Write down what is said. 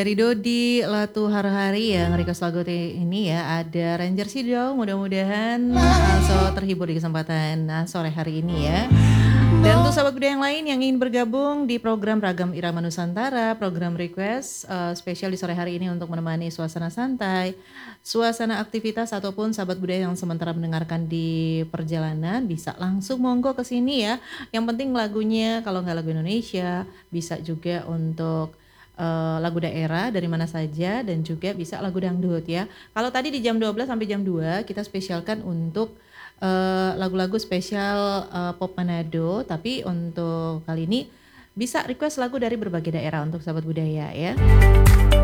Dari Dodi Latu Harhari yang request lagu ini ya, ada Ranger Sido, mudah-mudahan terhibur di kesempatan sore hari ini ya. Dan untuk sahabat budaya yang lain yang ingin bergabung di program Ragam Irama Nusantara, program request spesial di sore hari ini untuk menemani suasana santai, suasana aktivitas ataupun sahabat budaya yang sementara mendengarkan di perjalanan bisa langsung monggo ke sini ya. Yang penting lagunya kalau nggak lagu Indonesia bisa juga untuk lagu daerah dari mana saja dan juga bisa lagu dangdut ya. Kalau tadi di jam 12 sampai jam 2 kita spesialkan untuk lagu-lagu spesial pop Manado, tapi untuk kali ini bisa request lagu dari berbagai daerah untuk sahabat budaya ya.